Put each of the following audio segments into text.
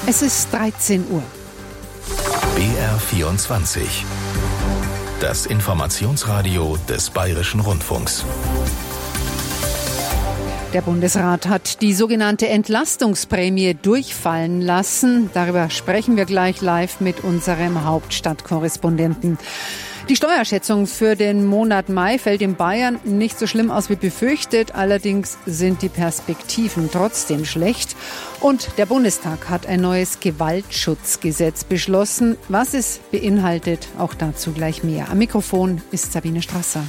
Es ist 13 Uhr. BR24. Das Informationsradio des Bayerischen Rundfunks. Der Bundesrat hat die sogenannte Entlastungsprämie durchfallen lassen. Darüber sprechen wir gleich live mit unserem Hauptstadtkorrespondenten. Die Steuerschätzung für den Monat Mai fällt in Bayern nicht so schlimm aus wie befürchtet. Allerdings sind die Perspektiven trotzdem schlecht. Und der Bundestag hat ein neues Gewaltschutzgesetz beschlossen. Was es beinhaltet, auch dazu gleich mehr. Am Mikrofon ist Sabine Strasser.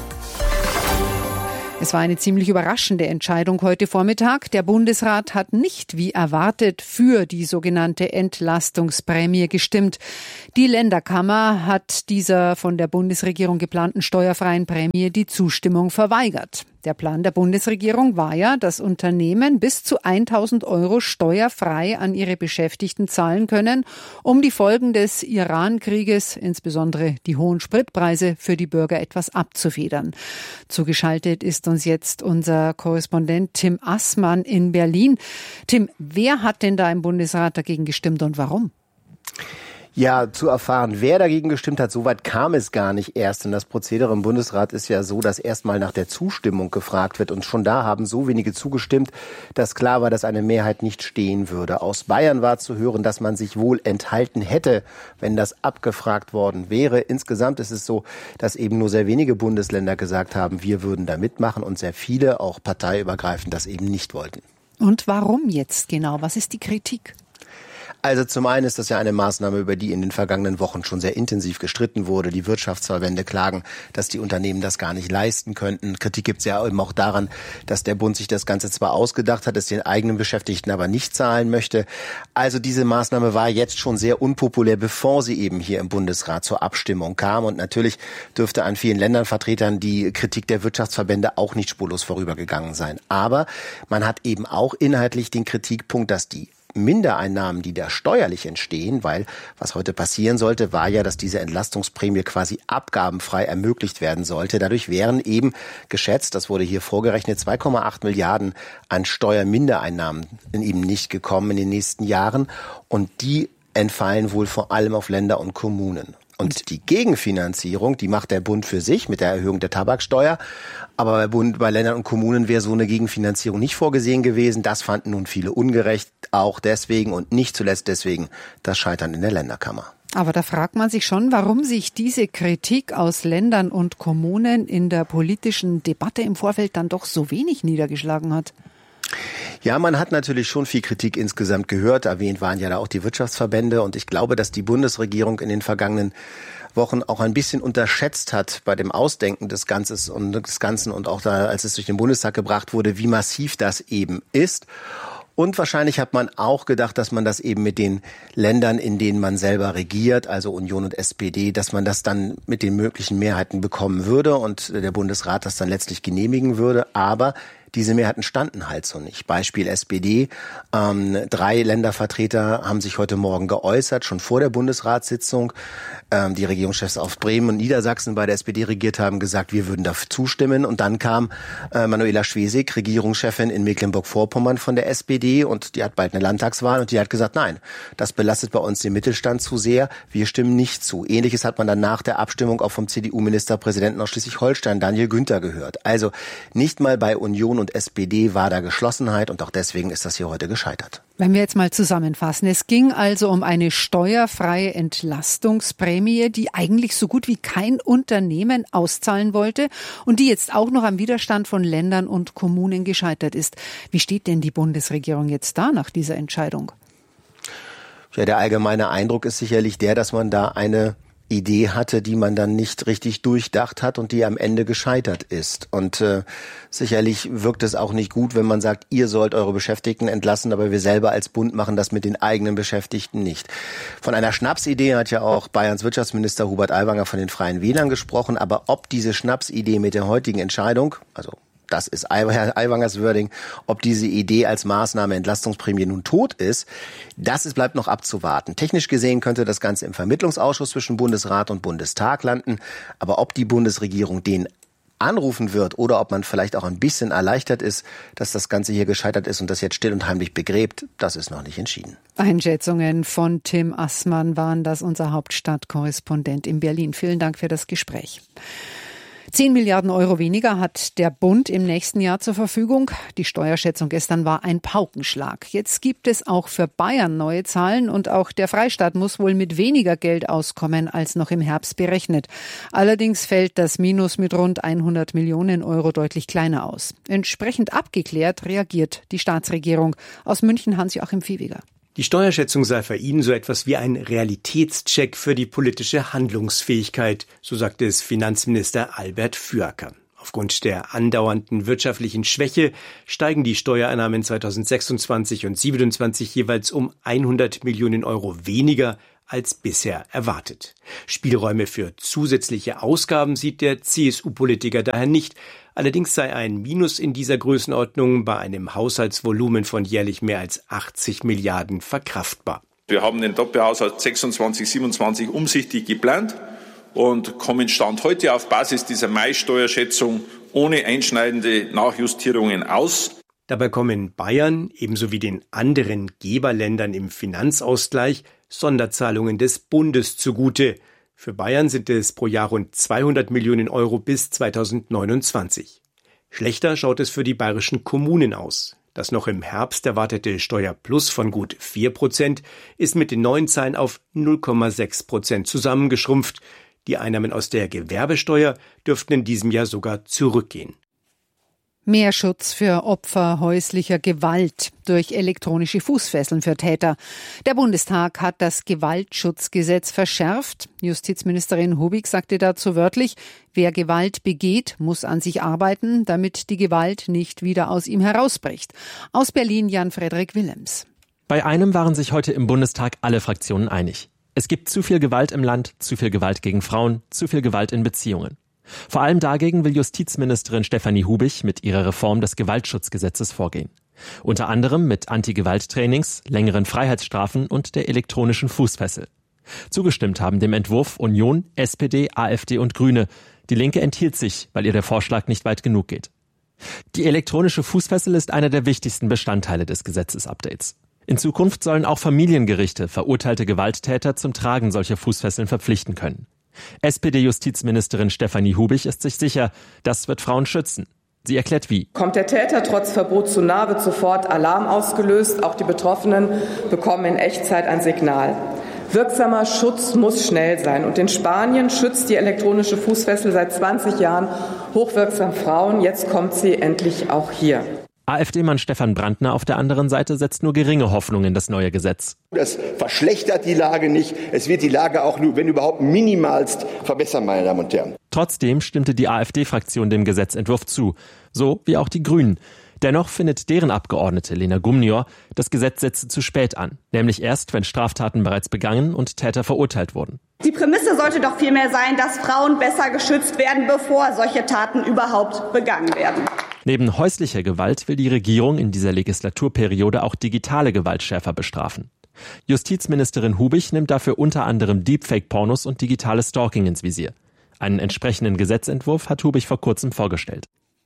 Es war eine ziemlich überraschende Entscheidung heute Vormittag. Der Bundesrat hat nicht wie erwartet für die sogenannte Entlastungsprämie gestimmt. Die Länderkammer hat dieser von der Bundesregierung geplanten steuerfreien Prämie die Zustimmung verweigert. Der Plan der Bundesregierung war ja, dass Unternehmen bis zu 1.000 € steuerfrei an ihre Beschäftigten zahlen können, um die Folgen des Iran-Krieges, insbesondere die hohen Spritpreise, für die Bürger etwas abzufedern. Zugeschaltet ist uns jetzt unser Korrespondent Tim Assmann in Berlin. Tim, wer hat denn da im Bundesrat dagegen gestimmt und warum? Ja, zu erfahren, wer dagegen gestimmt hat, soweit kam es gar nicht erst. Denn das Prozedere im Bundesrat ist ja so, dass erstmal nach der Zustimmung gefragt wird. Und schon da haben so wenige zugestimmt, dass klar war, dass eine Mehrheit nicht stehen würde. Aus Bayern war zu hören, dass man sich wohl enthalten hätte, wenn das abgefragt worden wäre. Insgesamt ist es so, dass eben nur sehr wenige Bundesländer gesagt haben, wir würden da mitmachen und sehr viele, auch parteiübergreifend, das eben nicht wollten. Und warum jetzt genau? Was ist die Kritik? Also zum einen ist das ja eine Maßnahme, über die in den vergangenen Wochen schon sehr intensiv gestritten wurde. Die Wirtschaftsverbände klagen, dass die Unternehmen das gar nicht leisten könnten. Kritik gibt es ja eben auch daran, dass der Bund sich das Ganze zwar ausgedacht hat, es den eigenen Beschäftigten aber nicht zahlen möchte. Also diese Maßnahme war jetzt schon sehr unpopulär, bevor sie eben hier im Bundesrat zur Abstimmung kam. Und natürlich dürfte an vielen Ländernvertretern die Kritik der Wirtschaftsverbände auch nicht spurlos vorübergegangen sein. Aber man hat eben auch inhaltlich den Kritikpunkt, dass die Mindereinnahmen, die da steuerlich entstehen, weil was heute passieren sollte, war ja, dass diese Entlastungsprämie quasi abgabenfrei ermöglicht werden sollte. Dadurch wären eben geschätzt, das wurde hier vorgerechnet, 2,8 Milliarden an Steuermindereinnahmen eben nicht gekommen in den nächsten Jahren. Und die entfallen wohl vor allem auf Länder und Kommunen. Und die Gegenfinanzierung, die macht der Bund für sich mit der Erhöhung der Tabaksteuer. Aber bei Ländern und Kommunen wäre so eine Gegenfinanzierung nicht vorgesehen gewesen. Das fanden nun viele ungerecht, auch deswegen und nicht zuletzt deswegen das Scheitern in der Länderkammer. Aber da fragt man sich schon, warum sich diese Kritik aus Ländern und Kommunen in der politischen Debatte im Vorfeld dann doch so wenig niedergeschlagen hat. Ja, man hat natürlich schon viel Kritik insgesamt gehört. Erwähnt waren ja da auch die Wirtschaftsverbände. Und ich glaube, dass die Bundesregierung in den vergangenen Wochen auch ein bisschen unterschätzt hat bei dem Ausdenken des Ganzen und auch da, als es durch den Bundestag gebracht wurde, wie massiv das eben ist. Und wahrscheinlich hat man auch gedacht, dass man das eben mit den Ländern, in denen man selber regiert, also Union und SPD, dass man das dann mit den möglichen Mehrheiten bekommen würde und der Bundesrat das dann letztlich genehmigen würde. Aber diese Mehrheiten standen halt so nicht. Beispiel SPD. 3 Ländervertreter haben sich heute Morgen geäußert, schon vor der Bundesratssitzung. Die Regierungschefs auf Bremen und Niedersachsen bei der SPD regiert haben, gesagt, wir würden dafür zustimmen. Und dann kam Manuela Schwesig, Regierungschefin in Mecklenburg-Vorpommern von der SPD, und die hat bald eine Landtagswahl, und die hat gesagt, nein, das belastet bei uns den Mittelstand zu sehr, wir stimmen nicht zu. Ähnliches hat man dann nach der Abstimmung auch vom CDU-Ministerpräsidenten aus Schleswig-Holstein, Daniel Günther, gehört. Also nicht mal bei Union und SPD war da Geschlossenheit, und auch deswegen ist das hier heute gescheitert. Wenn wir jetzt mal zusammenfassen, es ging also um eine steuerfreie Entlastungsprämie, die eigentlich so gut wie kein Unternehmen auszahlen wollte und die jetzt auch noch am Widerstand von Ländern und Kommunen gescheitert ist. Wie steht denn die Bundesregierung jetzt da nach dieser Entscheidung? Ja, der allgemeine Eindruck ist sicherlich der, dass man da eine Idee hatte, die man dann nicht richtig durchdacht hat und die am Ende gescheitert ist. Und sicherlich wirkt es auch nicht gut, wenn man sagt, ihr sollt eure Beschäftigten entlassen, aber wir selber als Bund machen das mit den eigenen Beschäftigten nicht. Von einer Schnapsidee hat ja auch Bayerns Wirtschaftsminister Hubert Aiwanger von den Freien Wählern gesprochen. Aber ob diese Schnapsidee mit der heutigen Entscheidung, also das ist Herr Aiwangers Wording, ob diese Idee als Maßnahme Entlastungsprämie nun tot ist, bleibt noch abzuwarten. Technisch gesehen könnte das Ganze im Vermittlungsausschuss zwischen Bundesrat und Bundestag landen, aber ob die Bundesregierung den anrufen wird oder ob man vielleicht auch ein bisschen erleichtert ist, dass das Ganze hier gescheitert ist und das jetzt still und heimlich begräbt, das ist noch nicht entschieden. Einschätzungen von Tim Assmann waren das, unser Hauptstadtkorrespondent in Berlin. Vielen Dank für das Gespräch. 10 Milliarden Euro weniger hat der Bund im nächsten Jahr zur Verfügung. Die Steuerschätzung gestern war ein Paukenschlag. Jetzt gibt es auch für Bayern neue Zahlen und auch der Freistaat muss wohl mit weniger Geld auskommen als noch im Herbst berechnet. Allerdings fällt das Minus mit rund 100 Millionen Euro deutlich kleiner aus. Entsprechend abgeklärt reagiert die Staatsregierung. Aus München Hans-Joachim Viehweger. Die Steuerschätzung sei für ihn so etwas wie ein Realitätscheck für die politische Handlungsfähigkeit, so sagte es Finanzminister Albert Füracker. Aufgrund der andauernden wirtschaftlichen Schwäche steigen die Steuereinnahmen 2026 und 2027 jeweils um 100 Millionen Euro weniger als bisher erwartet. Spielräume für zusätzliche Ausgaben sieht der CSU-Politiker daher nicht. Allerdings sei ein Minus in dieser Größenordnung bei einem Haushaltsvolumen von jährlich mehr als 80 Milliarden verkraftbar. Wir haben den Doppelhaushalt 26, 27 umsichtig geplant und kommen Stand heute auf Basis dieser Mai-Steuerschätzung ohne einschneidende Nachjustierungen aus. Dabei kommen Bayern ebenso wie den anderen Geberländern im Finanzausgleich Sonderzahlungen des Bundes zugute. Für Bayern sind es pro Jahr rund 200 Millionen Euro bis 2029. Schlechter schaut es für die bayerischen Kommunen aus. Das noch im Herbst erwartete Steuerplus von gut 4% ist mit den neuen Zahlen auf 0,6% zusammengeschrumpft. Die Einnahmen aus der Gewerbesteuer dürften in diesem Jahr sogar zurückgehen. Mehr Schutz für Opfer häuslicher Gewalt durch elektronische Fußfesseln für Täter. Der Bundestag hat das Gewaltschutzgesetz verschärft. Justizministerin Hubig sagte dazu wörtlich, wer Gewalt begeht, muss an sich arbeiten, damit die Gewalt nicht wieder aus ihm herausbricht. Aus Berlin Jan-Frederik Willems. Bei einem waren sich heute im Bundestag alle Fraktionen einig. Es gibt zu viel Gewalt im Land, zu viel Gewalt gegen Frauen, zu viel Gewalt in Beziehungen. Vor allem dagegen will Justizministerin Stefanie Hubig mit ihrer Reform des Gewaltschutzgesetzes vorgehen. Unter anderem mit Anti-Gewalt-Trainings, längeren Freiheitsstrafen und der elektronischen Fußfessel. Zugestimmt haben dem Entwurf Union, SPD, AfD und Grüne. Die Linke enthielt sich, weil ihr der Vorschlag nicht weit genug geht. Die elektronische Fußfessel ist einer der wichtigsten Bestandteile des Gesetzesupdates. In Zukunft sollen auch Familiengerichte verurteilte Gewalttäter zum Tragen solcher Fußfesseln verpflichten können. SPD-Justizministerin Stefanie Hubig ist sich sicher, das wird Frauen schützen. Sie erklärt wie. Kommt der Täter trotz Verbot zu nah, wird sofort Alarm ausgelöst. Auch die Betroffenen bekommen in Echtzeit ein Signal. Wirksamer Schutz muss schnell sein. Und in Spanien schützt die elektronische Fußfessel seit 20 Jahren hochwirksam Frauen. Jetzt kommt sie endlich auch hier. AfD-Mann Stefan Brandner auf der anderen Seite setzt nur geringe Hoffnung in das neue Gesetz. Das verschlechtert die Lage nicht. Es wird die Lage auch nur, wenn überhaupt, minimalst verbessern, meine Damen und Herren. Trotzdem stimmte die AfD-Fraktion dem Gesetzentwurf zu, so wie auch die Grünen. Dennoch findet deren Abgeordnete Lena Gumnior, das Gesetz setze zu spät an, nämlich erst, wenn Straftaten bereits begangen und Täter verurteilt wurden. Die Prämisse sollte doch vielmehr sein, dass Frauen besser geschützt werden, bevor solche Taten überhaupt begangen werden. Neben häuslicher Gewalt will die Regierung in dieser Legislaturperiode auch digitale Gewalt schärfer bestrafen. Justizministerin Hubig nimmt dafür unter anderem Deepfake-Pornos und digitales Stalking ins Visier. Einen entsprechenden Gesetzentwurf hat Hubig vor kurzem vorgestellt.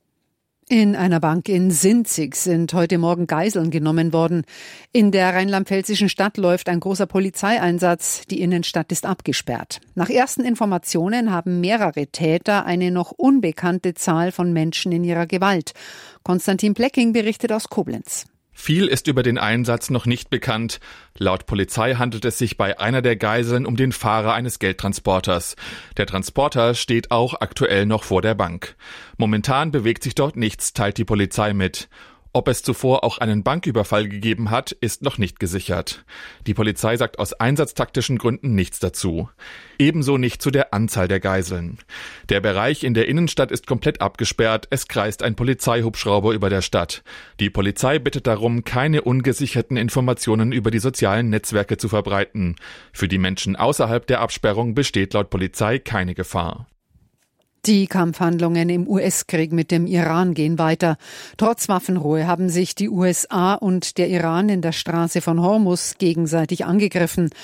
In einer Bank in Sinzig sind heute Morgen Geiseln genommen worden. In der rheinland-pfälzischen Stadt läuft ein großer Polizeieinsatz. Die Innenstadt ist abgesperrt. Nach ersten Informationen haben mehrere Täter eine noch unbekannte Zahl von Menschen in ihrer Gewalt. Konstantin Plecking berichtet aus Koblenz. Viel ist über den Einsatz noch nicht bekannt. Laut Polizei handelt es sich bei einer der Geiseln um den Fahrer eines Geldtransporters. Der Transporter steht auch aktuell noch vor der Bank. Momentan bewegt sich dort nichts, teilt die Polizei mit. Ob es zuvor auch einen Banküberfall gegeben hat, ist noch nicht gesichert. Die Polizei sagt aus einsatztaktischen Gründen nichts dazu. Ebenso nicht zu der Anzahl der Geiseln. Der Bereich in der Innenstadt ist komplett abgesperrt, es kreist ein Polizeihubschrauber über der Stadt. Die Polizei bittet darum, keine ungesicherten Informationen über die sozialen Netzwerke zu verbreiten. Für die Menschen außerhalb der Absperrung besteht laut Polizei keine Gefahr. Die Kampfhandlungen im US-Krieg mit dem Iran gehen weiter. Trotz Waffenruhe haben sich die USA und der Iran in der Straße von Hormuz gegenseitig angegriffen.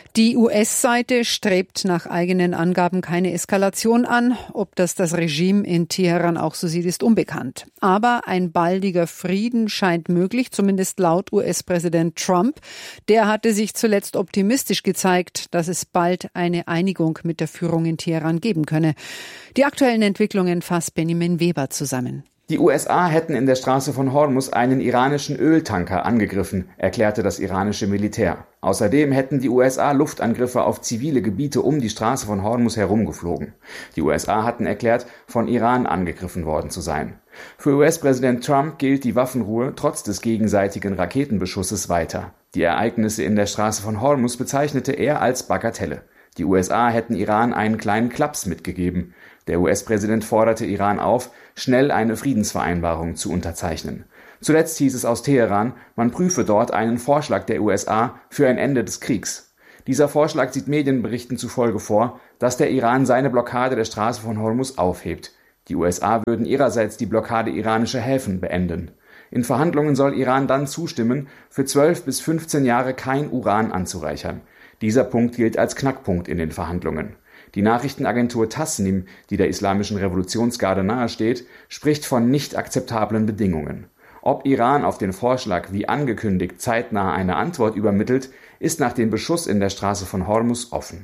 Die US-Seite strebt nach eigenen Angaben keine Eskalation an. Ob das Regime in Teheran auch so sieht, ist unbekannt. Aber ein baldiger Frieden scheint möglich, zumindest laut US-Präsident Trump. Der hatte sich zuletzt optimistisch gezeigt, dass es bald eine Einigung mit der Führung in Teheran geben könne. Die aktuellen Entwicklungen fasst Benjamin Weber zusammen. Die USA hätten in der Straße von Hormuz einen iranischen Öltanker angegriffen, erklärte das iranische Militär. Außerdem hätten die USA Luftangriffe auf zivile Gebiete um die Straße von Hormuz herumgeflogen. Die USA hatten erklärt, von Iran angegriffen worden zu sein. Für US-Präsident Trump gilt die Waffenruhe trotz des gegenseitigen Raketenbeschusses weiter. Die Ereignisse in der Straße von Hormuz bezeichnete er als Bagatelle. Die USA hätten Iran einen kleinen Klaps mitgegeben. Der US-Präsident forderte Iran auf, schnell eine Friedensvereinbarung zu unterzeichnen. Zuletzt hieß es aus Teheran, man prüfe dort einen Vorschlag der USA für ein Ende des Kriegs. Dieser Vorschlag sieht Medienberichten zufolge vor, dass der Iran seine Blockade der Straße von Hormuz aufhebt. Die USA würden ihrerseits die Blockade iranischer Häfen beenden. In Verhandlungen soll Iran dann zustimmen, für 12 bis 15 Jahre kein Uran anzureichern. Dieser Punkt gilt als Knackpunkt in den Verhandlungen. Die Nachrichtenagentur Tasnim, die der Islamischen Revolutionsgarde nahesteht, spricht von nicht akzeptablen Bedingungen. Ob Iran auf den Vorschlag wie angekündigt zeitnah eine Antwort übermittelt, ist nach dem Beschuss in der Straße von Hormuz offen.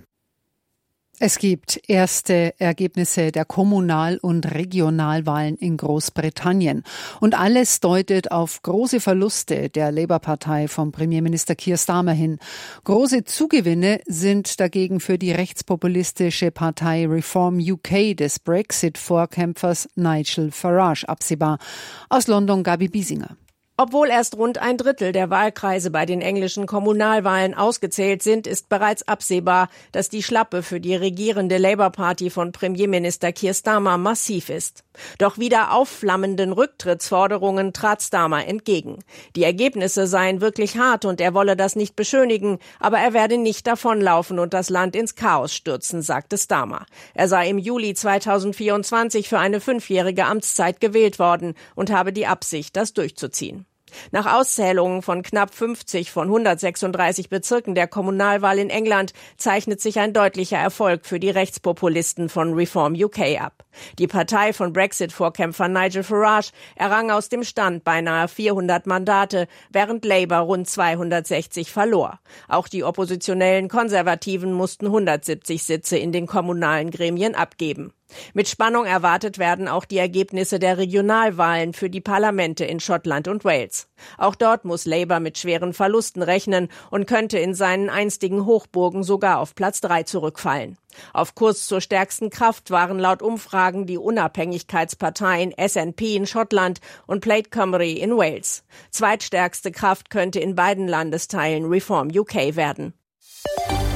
Es gibt erste Ergebnisse der Kommunal- und Regionalwahlen in Großbritannien. Und alles deutet auf große Verluste der Labour-Partei von Premierminister Keir Starmer hin. Große Zugewinne sind dagegen für die rechtspopulistische Partei Reform UK des Brexit-Vorkämpfers Nigel Farage absehbar. Aus London Gabi Biesinger. Obwohl erst rund 1/3 der Wahlkreise bei den englischen Kommunalwahlen ausgezählt sind, ist bereits absehbar, dass die Schlappe für die regierende Labour-Party von Premierminister Keir Starmer massiv ist. Doch wieder aufflammenden Rücktrittsforderungen trat Starmer entgegen. Die Ergebnisse seien wirklich hart und er wolle das nicht beschönigen, aber er werde nicht davonlaufen und das Land ins Chaos stürzen, sagte Starmer. Er sei im Juli 2024 für eine 5-jährige Amtszeit gewählt worden und habe die Absicht, das durchzuziehen. Nach Auszählungen von knapp 50 von 136 Bezirken der Kommunalwahl in England zeichnet sich ein deutlicher Erfolg für die Rechtspopulisten von Reform UK ab. Die Partei von Brexit-Vorkämpfer Nigel Farage errang aus dem Stand beinahe 400 Mandate, während Labour rund 260 verlor. Auch die oppositionellen Konservativen mussten 170 Sitze in den kommunalen Gremien abgeben. Mit Spannung erwartet werden auch die Ergebnisse der Regionalwahlen für die Parlamente in Schottland und Wales. Auch dort muss Labour mit schweren Verlusten rechnen und könnte in seinen einstigen Hochburgen sogar auf Platz 3 zurückfallen. Auf Kurs zur stärksten Kraft waren laut Umfragen die Unabhängigkeitsparteien SNP in Schottland und Plaid Cymru in Wales. Zweitstärkste Kraft könnte in beiden Landesteilen Reform UK werden.